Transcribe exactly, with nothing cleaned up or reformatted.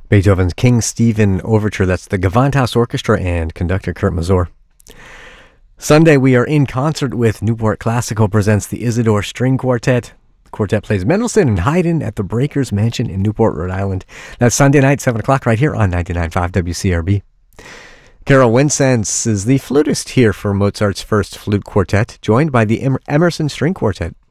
Beethoven's King Stephen Overture. That's the Gewandhaus Orchestra and conductor Kurt Masur. Sunday, we are in concert with Newport Classical presents the Isidore String Quartet. The quartet plays Mendelssohn and Haydn at the Breakers Mansion in Newport, Rhode Island. That's Sunday night, seven o'clock, right here on ninety-nine point five W C R B. Carol Winsense is the flutist here for Mozart's first flute quartet, joined by the Emerson String Quartet.